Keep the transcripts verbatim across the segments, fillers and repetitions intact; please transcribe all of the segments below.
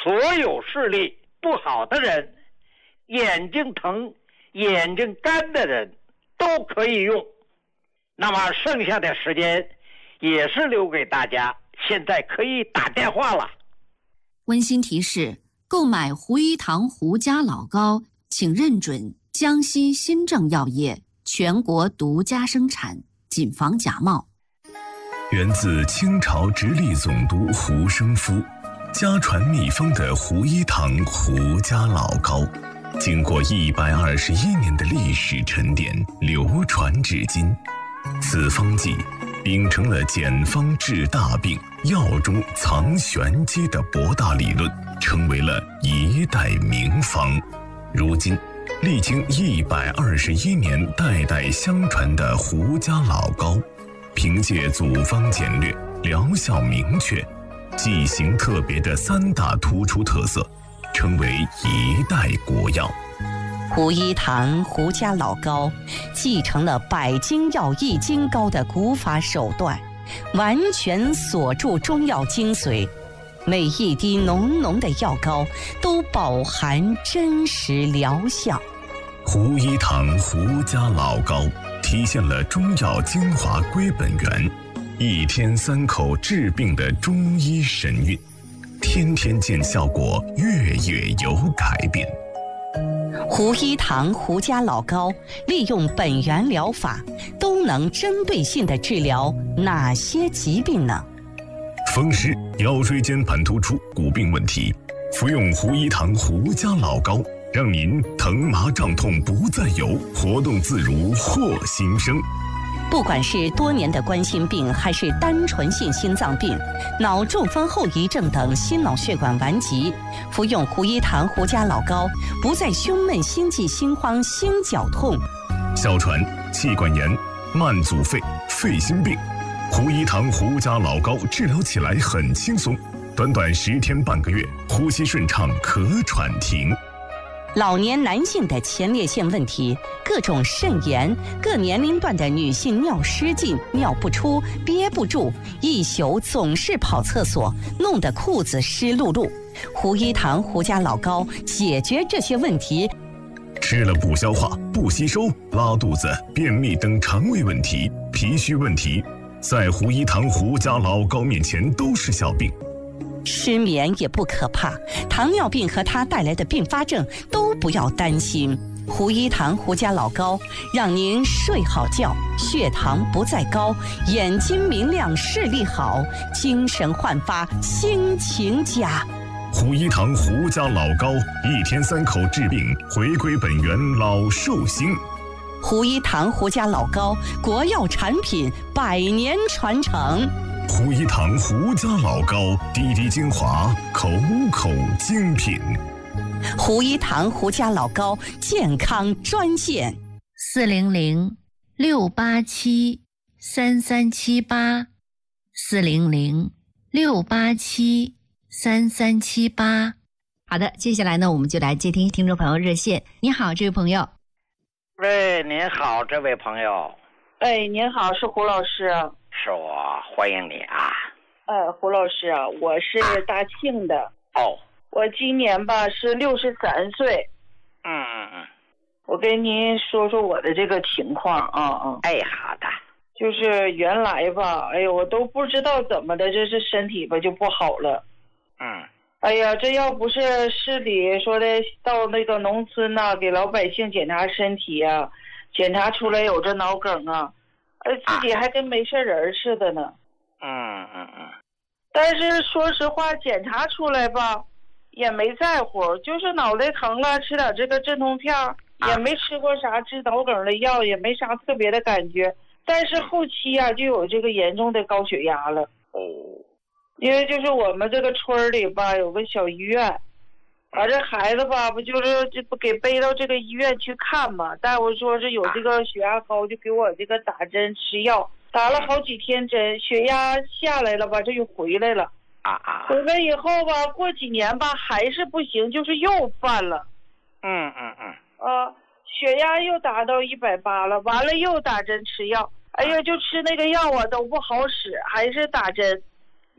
所有视力不好的人，眼睛疼、眼睛干的人都可以用。那么剩下的时间也是留给大家，现在可以打电话了。 温馨提示：购买胡一堂胡家老膏，请认准江西新政药业全国独家生产，谨防假冒。 源自清朝直隶总督胡生夫，家传秘方的胡一堂胡家老膏，经过一百二十一年的历史沉淀，流传至今。此方剂秉承了简方治大病、药中藏玄机的博大理论，成为了一代名方。如今历经一百二十一年代代相传的胡家老膏，凭借组方简略、疗效明确、剂型特别的三大突出特色，成为一代国药。 胡一堂胡家老膏继承了百金药益金膏的古法手段，完全锁住中药精髓，每一滴浓浓的药膏都饱含真实疗效。 胡一堂胡家老膏体现了中药精华归本源，一天三口治病的中医神韵，天天见效果，月月有改变。 胡一堂胡家老膏利用本源疗法，都能针对性地治疗哪些疾病呢？ 风湿、腰椎间盘突出、骨病问题，服用胡一堂胡家老膏，让您疼麻胀痛不再有，活动自如获新生。 不管是多年的冠心病，还是单纯性心脏病、脑中风后遗症等心脑血管顽疾，服用胡一堂胡家老膏，不再胸闷、心悸、心慌、心绞痛。 哮喘、气管炎、慢阻肺、肺心病，胡一堂胡家老膏治疗起来很轻松，短短十天半个月，呼吸顺畅，咳喘停。 老年男性的前列腺问题，各种肾炎，各年龄段的女性尿失禁、尿不出、憋不住，一宿总是跑厕所，弄得裤子湿漉漉。胡一堂胡家老膏解决这些问题。 吃了不消化、不吸收、拉肚子、便秘等肠胃问题、脾虚问题，在胡一堂胡家老膏面前都是小病。 失眠也不可怕，糖尿病和它带来的并发症都不要担心。胡一堂胡家老膏让您睡好觉，血糖不再高，眼睛明亮，视力好，精神焕发，心情佳。 胡一堂胡家老膏，一天三口治病，回归本源，老寿星。 胡一堂胡家老膏，国药产品，百年传承。 胡一堂胡家老膏，滴滴精华，口口精品。 胡一堂胡家老膏健康专线： 四零零六八七三三七八，四零零六八七三三七八。好的，接下来呢，我们就来接听听众朋友热线。你好，这位朋友。 喂，您好，这位朋友。 哎，您好，是胡老师。 是我，欢迎你啊。 呃，胡老师啊，我是大庆的。 哦。 我今年吧是六十三岁。 嗯嗯嗯。 我跟您说说我的这个情况啊啊。 哎，好的。 就是原来吧，哎呦，我都不知道怎么的，这是身体吧就不好了。 嗯。 哎呀，这要不是市里说的到那个农村呐、啊，给老百姓检查身体啊，检查出来有这脑梗啊。呃，自己还跟没事人似的呢。 嗯嗯嗯。 但是说实话，检查出来吧，也没在乎，就是脑袋疼了，吃点这个镇痛片，也没吃过啥治脑梗的药，也没啥特别的感觉。但是后期啊，就有这个严重的高血压了。 哦。 因为就是我们这个村里吧，有个小医院。把这孩子吧，不就是这不给背到这个医院去看嘛？大夫说是有这个血压高，就给我这个打针吃药，打了好几天针，血压下来了吧，这又回来了。 啊啊！ 回来以后吧，过几年吧还是不行，就是又犯了。 嗯嗯嗯。 啊，血压又达到一百八了，完了又打针吃药，哎呀，就吃那个药啊都不好使，还是打针。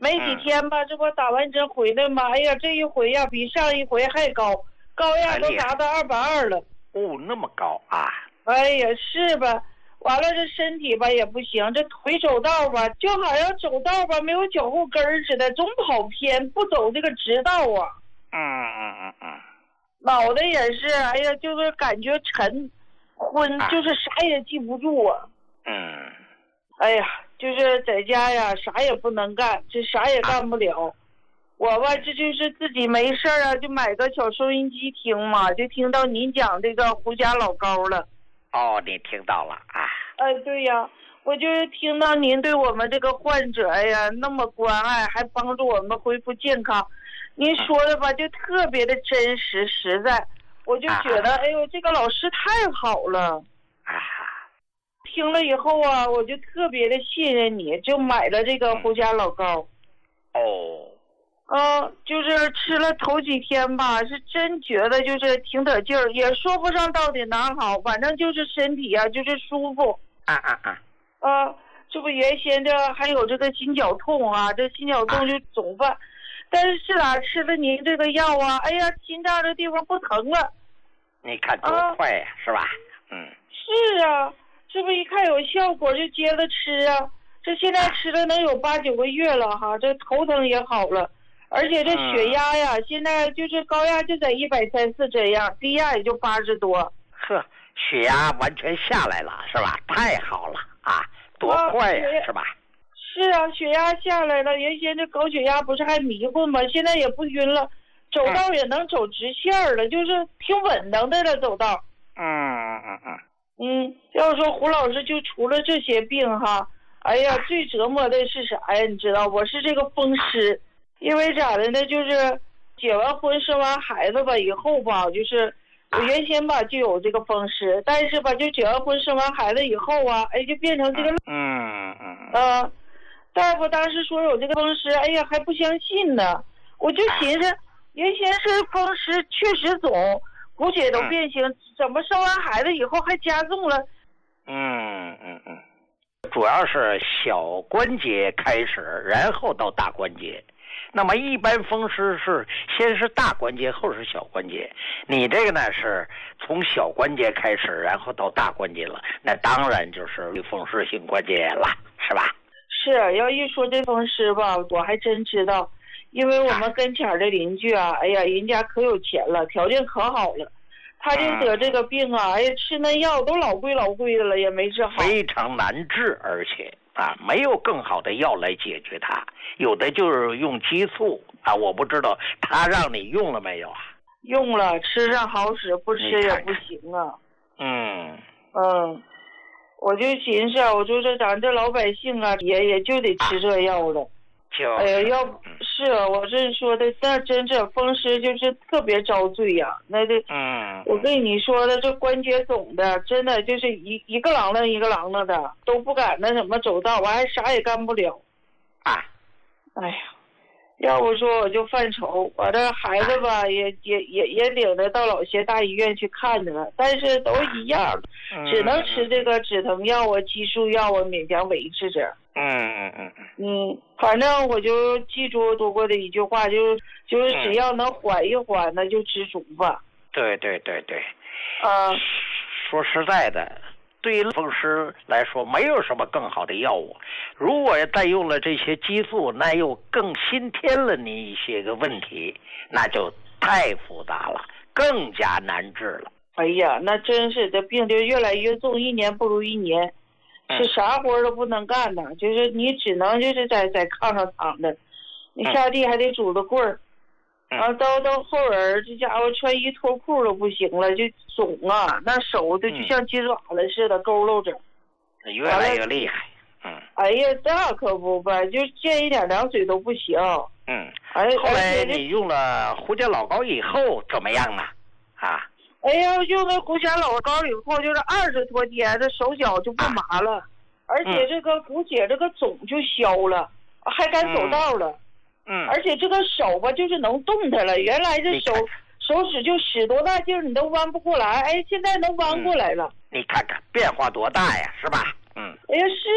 没几天吧，这不打完针回来吗？哎呀，这一回呀比上一回还高，高压都达到二百二了。 哦，那么高啊！ 哎呀，是吧？完了，这身体吧也不行，这腿走道吧，就好像走道吧没有脚后跟儿似的，总跑偏，不走这个直道啊。 嗯嗯嗯嗯。 脑袋也是，哎呀，就是感觉沉昏，啊、就是啥也记不住啊。 嗯。 哎呀，就是在家呀，啥也不能干，这啥也干不了。啊、我吧，这就是自己没事啊，就买个小收音机听嘛，就听到您讲这个胡家老高了。 哦，你听到了啊？ 哎，对呀，我就是听到您对我们这个患者呀那么关爱，还帮助我们恢复健康。您说的吧，就特别的真实实在，我就觉得，哎呦，这个老师太好了。 啊， 听了以后啊，我就特别的信任你，就买了这个胡家老高。 哦。 嗯，就是吃了头几天吧，是真觉得就是挺得劲儿，也说不上到底哪好，反正就是身体啊，就是舒服。 啊啊啊！ 呃，这不原先这还有这个心绞痛啊，这心绞痛就总犯，啊、但是是哪吃了您这个药啊，哎呀，心脏这地方不疼了。 你看多快呀，啊、是吧？嗯。 是啊，这不一看有效果就接着吃啊，这现在吃了能有八九个月了哈，这头疼也好了。而且这血压呀，嗯、现在就是高压就在一百三四这样，低压也就八十多。 呵，血压完全下来了，是吧？太好了啊，多快呀，啊、是吧？ 是啊，血压下来了。原先这高血压不是还迷混吗？现在也不晕了，走道也能走直线了，嗯、就是挺稳当的了，走道。 嗯嗯嗯嗯。 嗯，要说胡老师就除了这些病哈，哎呀，最折磨的是啥呀？你知道，我是这个风湿。因为咋的呢，就是结完婚生完孩子吧以后吧，就是我原先吧就有这个风湿，但是吧就结完婚生完孩子以后啊，哎就变成这个嗯嗯呃，大夫当时说有这个风湿，哎呀还不相信呢，我就寻思原先是风湿确实肿，骨血都变形，怎么生完孩子以后还加重了？ 嗯嗯嗯，主要是小关节开始，然后到大关节。那么一般风湿是先是大关节，后是小关节。你这个呢是从小关节开始，然后到大关节了，那当然就是风湿性关节炎了，是吧？ 是，要一说这风湿吧，我还真知道，因为我们跟前的邻居啊，哎呀，人家可有钱了，条件可好了，他就得这个病啊，哎呀，吃那药都老贵老贵的了，也没治好， 非常难治，而且。啊，没有更好的药来解决它，有的就是用激素啊，我不知道他让你用了没有啊？ 用了，吃上好使，不吃也不行啊。 嗯嗯，我就寻思，我就说咱这老百姓啊，也也就得吃这药了。 就哎呀，要是我这说的，那真是风湿就是特别遭罪呀、啊。那这， 嗯， 我跟你说的，这关节肿的，真的就是一一个啷啷一个啷啷的，都不敢那什么走道，完还啥也干不了。 啊， 哎呀，要不说我就犯愁，我这孩子吧，也也也也领着到老协大医院去看着了，但是都一样，只能吃这个止疼药啊、激素药啊，勉强维持着。 嗯嗯嗯嗯，反正我就记住多过的一句话，就就是只要能缓一缓，那就知足吧。 对对对对。 啊， 说实在的，对于风湿来说，没有什么更好的药物。如果再用了这些激素，那又更新添了你一些个问题，那就太复杂了，更加难治了。 哎呀，那真是这病就越来越重，一年不如一年。是啥活都不能干呢，就是你只能就是在在炕上躺着，你下地还得拄着棍儿，然后到到后人这家伙穿衣脱裤都不行了，就肿啊，那手都就像鸡爪子似的佝偻着， 越来越厉害。嗯。 哎呀，那可不吧，就见一点凉水都不行。 嗯。 哎， 后来你用了胡家老高以后怎么样呢？啊？ 哎呀，用了胡家老高以后，就是二十多天，这手脚就不麻了，啊、而且这个骨血这个肿就消了，嗯、还敢走道了。 嗯。 而且这个手吧，就是能动弹了。原来这手手指就使多大劲儿，你都弯不过来。哎，现在能弯过来了。 嗯、你看看变化多大呀，是吧？嗯。 哎呀，是啊，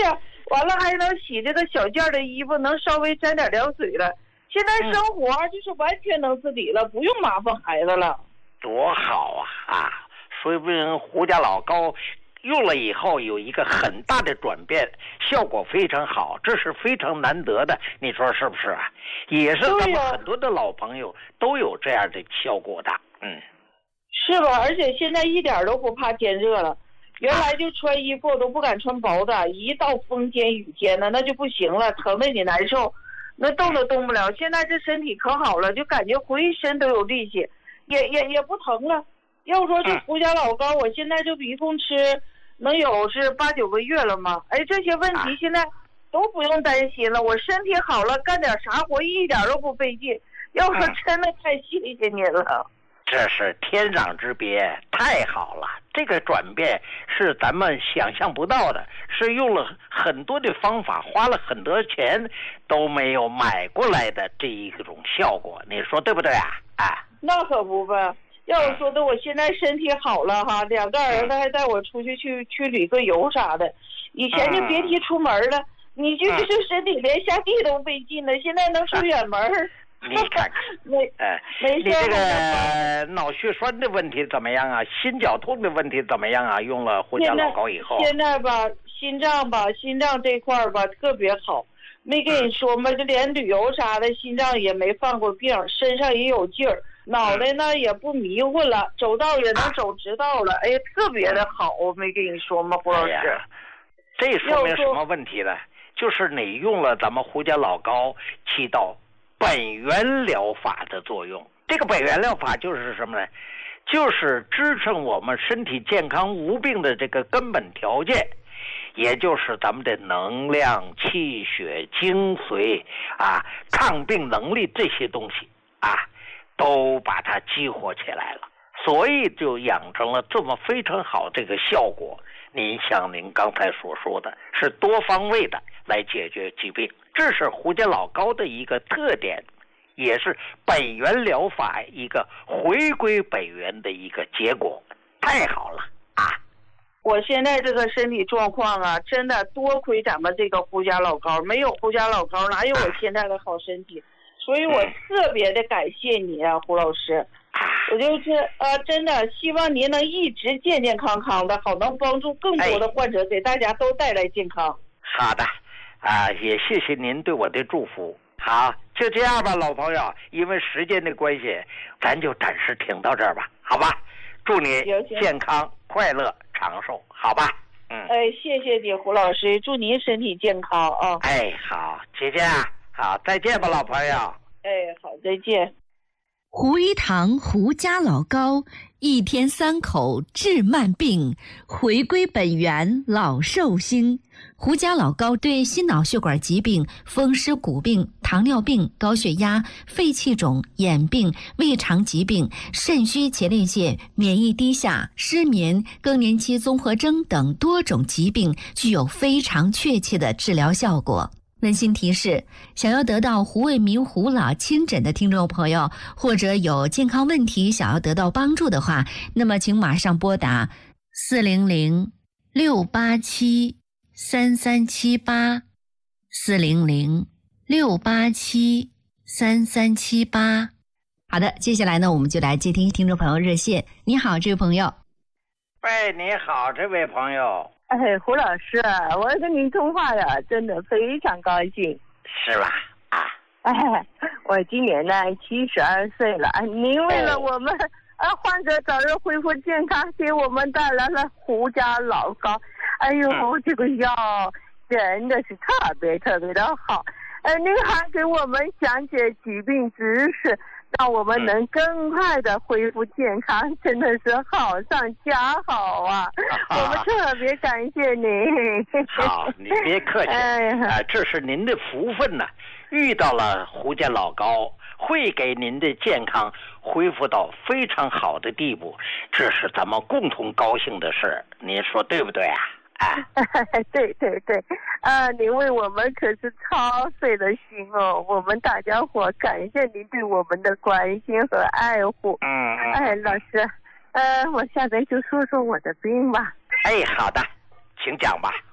完了还能洗这个小件的衣服，能稍微沾点凉水了。现在生活就是完全能自理了，不用麻烦孩子了。 多好啊！啊，说不定胡家老高用了以后有一个很大的转变，效果非常好，这是非常难得的，你说是不是啊？也是咱们很多的老朋友都有这样的效果的。嗯， 是吧？而且现在一点都不怕天热了，原来就穿衣服都不敢穿薄的，一到风天雨天呢，那就不行了，疼得你难受，那动都动不了。现在这身体可好了，就感觉浑身都有力气，也也也不疼了。要说这胡家老高，我现在就一共吃能有是八九个月了嘛，哎，这些问题现在都不用担心了，我身体好了，干点啥活一点都不费劲。要说真的太谢谢您了。 这是天壤之别，太好了！这个转变是咱们想象不到的，是用了很多的方法，花了很多钱都没有买过来的这一种效果，你说对不对啊？啊， 那可不呗。要是说的我现在身体好了哈，两个儿子还带我出去去去旅个游啥的，以前就别提出门了，你就就身体连下地都费劲了，现在能出远门。 你看看， 没， 哎， 没你这个脑血栓的问题怎么样啊？心绞痛的问题怎么样啊？用了胡家老高以后， 现在吧，心脏吧，心脏这块儿吧特别好，没跟你说吗？就连旅游啥的，心脏也没犯过病，身上也有劲儿，脑袋呢也不迷糊了，走道也能走直道了，哎呀，特别的好，我没跟你说吗，胡老师？哎、 这说明什么问题呢？就是你用了咱们胡家老高，起到本源疗法的作用。这个本源疗法就是什么呢？就是支撑我们身体健康无病的这个根本条件，也就是咱们的能量、气血、精髓啊、抗病能力这些东西啊，都把它激活起来了，所以就养成了这么非常好这个效果。您像您刚才所说的，是多方位的来解决疾病，这是胡家老高的一个特点，也是本源疗法一个回归本源的一个结果。太好了啊！ 我现在这个身体状况啊，真的多亏咱们这个胡家老高，没有胡家老高，哪有我现在的好身体？所以我特别的感谢你啊，胡老师。我就是呃，真的希望您能一直健健康康的，好能帮助更多的患者，给大家都带来健康。 好的，啊，也谢谢您对我的祝福。好，就这样吧，老朋友，因为时间的关系，咱就暂时停到这儿吧，好吧？祝你健康、快乐、长寿，好吧？嗯。 哎，谢谢你，胡老师，祝您身体健康啊！ 哎，好，姐姐啊，好，再见吧，老朋友。 哎，好，再见。 胡一堂胡家老高，一天三口治慢病，回归本源老寿星。胡家老高对心脑血管疾病、风湿骨病、糖尿病、高血压、肺气肿、眼病、胃肠疾病、肾虚前列腺、免疫低下、失眠、更年期综合征等多种疾病具有非常确切的治疗效果。温馨提示：想要得到胡卫民胡老亲诊的听众朋友，或者有健康问题想要得到帮助的话，那么请马上拨打四零零六八七三三七八四零零六八七三三七八。好的，接下来呢，我们就来接听听众朋友热线。你好，这位朋友。 喂，你好，这位朋友。 哎，胡老师，我跟您通话呀，真的非常高兴。 是吧？啊， 哎，我今年呢七十二岁了，您为了我们啊患者早日恢复健康，给我们带来了胡家老高。哎呦，嗯、这个药真的是特别特别的好。呃，您还给我们讲解疾病知识，让我们能更快的恢复健康，嗯、真的是好上加好啊！啊我们特别感谢您。 好，你别客气，哎啊，这是您的福分呐、啊，遇到了胡家老高，会给您的健康恢复到非常好的地步，这是咱们共同高兴的事，您说对不对啊？啊， 对对对，啊，您为我们可是操碎了心哦，我们大家伙感谢您对我们的关心和爱护。 嗯， 哎，老师，呃，我下边就说说我的病吧。 哎，好的，请讲吧。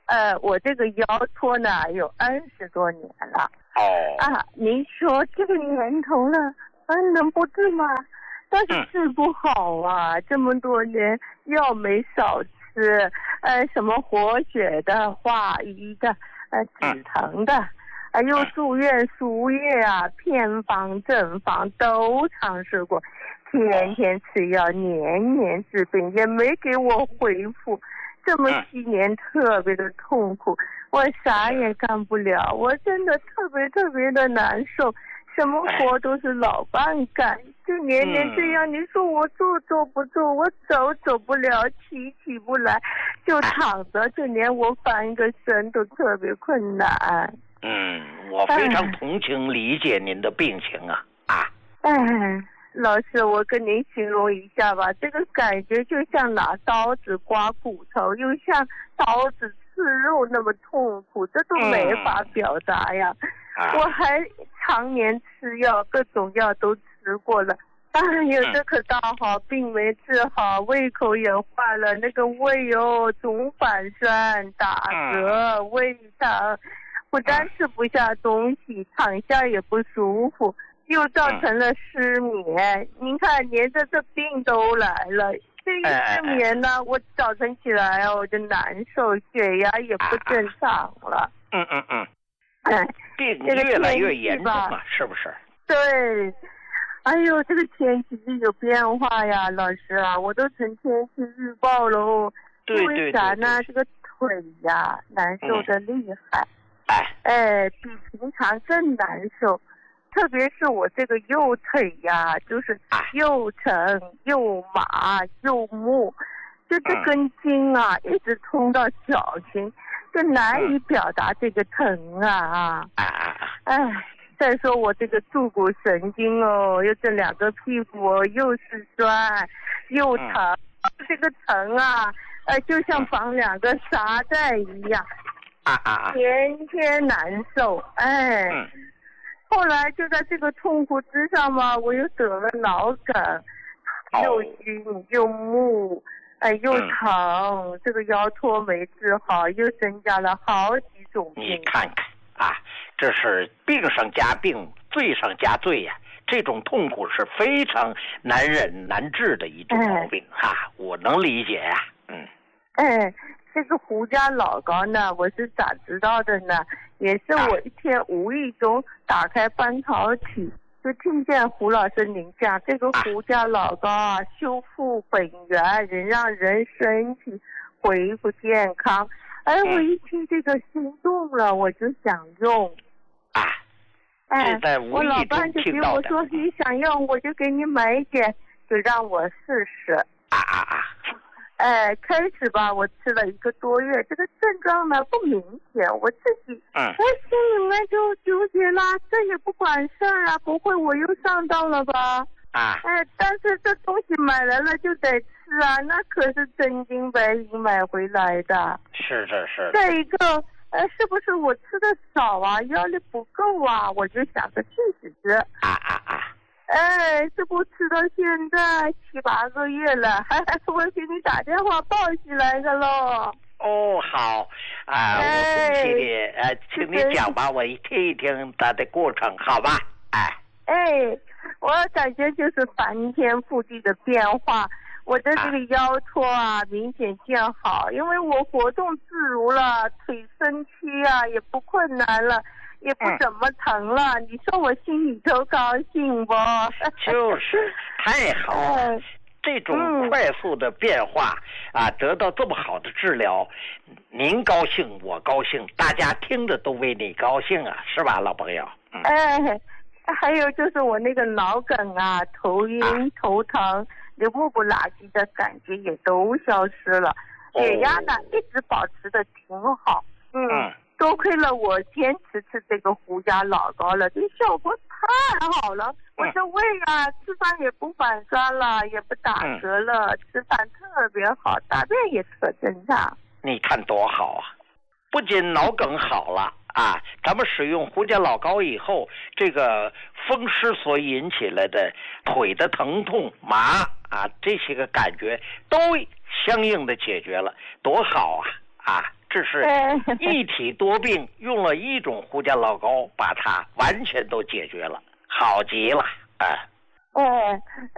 呃，我这个腰托呢有二十多年了。 哦。 啊，您说这个年头了，嗯，能不治吗？但是治不好啊，嗯、这么多年药没少吃，呃，什么活血的、化瘀的、呃止疼的，呃，又住院输液啊，偏方正方都尝试过，天天吃药，年年治病，也没给我恢复。这么几年特别的痛苦，我啥也干不了，我真的特别特别的难受。什么活都是老伴干，就年年这样。你说我坐坐不住，我走走不了，起起不来，就躺着，就连我翻个身都特别困难。 嗯，我非常同情理解您的病情啊啊！ 哎，老师，我跟您形容一下吧，这个感觉就像拿刀子刮骨头，又像刀子刺肉那么痛苦，这都没法表达呀。嗯、我还常年吃药，各种药都吃过了，哎呦，这可倒好，病没治好，胃口也坏了，那个胃哦总反酸、打嗝、胃疼，不但吃不下东西，躺下也不舒服，又造成了失眠。您看，连着这病都来了。这一失眠呢，我早晨起来哦，我就难受，血压也不正常了。 嗯嗯嗯。哎，病越来越严重了，是不是？ 对，哎呦，这个天气就有变化呀，老师啊，我都成天气预报了哦。 对对对。 因为啥呢？这个腿呀难受的厉害， 哎、 嗯，哎，比平常更难受。特别是我这个右腿呀，就是又沉又麻又木，就这根筋啊，嗯、一直通到脚心。就难以表达这个疼啊啊！哎，再说我这个坐骨神经哦，又这两个屁股又是酸又疼，嗯、这个疼啊，呃，就像绑两个沙袋一样， 啊啊天天难受。哎， 嗯、 后来就在这个痛苦之上嘛，我又得了脑梗，又晕又木。哎，又疼，嗯、这个腰托没治好，又增加了好几种病。 你看看啊，这是病上加病，罪上加罪呀、啊！这种痛苦是非常难忍难治的一种毛病啊，哎、我能理解呀、啊。嗯。 哎，这个胡家老高呢，我是咋知道的呢？也是我一天无意中打开翻陶体。就听见胡老师您讲这个胡家老高啊，修复本源，能让人身体恢复健康。哎，我一听这个心动了，我就想用。 啊， 哎，我老伴就给我说你想用，我就给你买一点，就让我试试。 啊啊啊！ 哎，开始吧，我吃了一个多月，这个症状呢不明显，我自己嗯， 哎心里面就纠结啦，这也不管事儿啊，不会我又上当了吧？ 啊， 哎，但是这东西买来了就得吃啊，那可是真金白银买回来的。 是是是。 再一个，呃，是不是我吃的少啊，药力不够啊？我就想着去试试。 啊啊啊！ 哎，这不吃到现在七八个月了，还我给你打电话报喜来的喽。 哦，好啊，我恭喜你，呃，请你讲吧，我听一听它的过程，好吧？哎， 哎，我感觉就是翻天覆地的变化，我的这个腰托啊明显见好，因为我活动自如了，腿伸屈啊也不困难了。也不怎么疼了，嗯、你说我心里头高兴不？ 就是太好了，嗯、这种快速的变化啊，得到这么好的治疗，您高兴，我高兴，大家听着都为你高兴啊，是吧，老朋友？ 嗯、哎，还有就是我那个脑梗啊，头晕、啊、头疼、流目不拉几的感觉也都消失了，血压呢、哦、一直保持的挺好，嗯。嗯多亏了我坚持吃这个胡家老高了，这效果太好了。我这胃啊，吃饭也不反酸了，也不打嗝了，嗯、吃饭特别好，大便也特正常。 你看多好啊！不仅脑梗好了啊，咱们使用胡家老高以后，这个风湿所引起来的腿的疼痛、麻啊这些个感觉都相应的解决了，多好啊！啊， 只是一体多病，用了一种胡家老膏，把它完全都解决了，好极了，哎。 哎